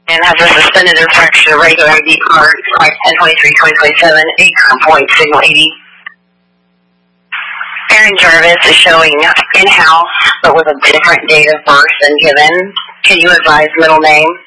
and has a suspended infraction of regular ID card, 10/23/2027, 8 signal 80. Aaron Jarvis is showing in-house, but with a different date of birth than given. Can you advise middle name?